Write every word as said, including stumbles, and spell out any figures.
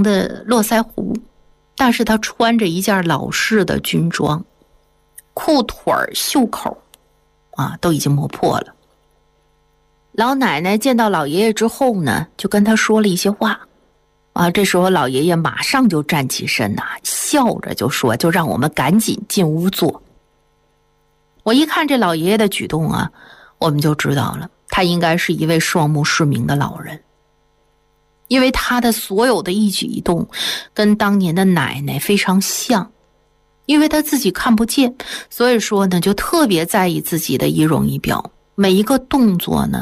长的络腮胡，但是他穿着一件老式的军装，裤腿袖口啊都已经磨破了。老奶奶见到老爷爷之后呢，就跟他说了一些话啊。这时候老爷爷马上就站起身呐、啊，笑着就说，就让我们赶紧进屋坐。我一看这老爷爷的举动啊，我们就知道了，他应该是一位双目失明的老人，因为他的所有的一举一动跟当年的奶奶非常像。因为他自己看不见，所以说呢，就特别在意自己的仪容仪表，每一个动作呢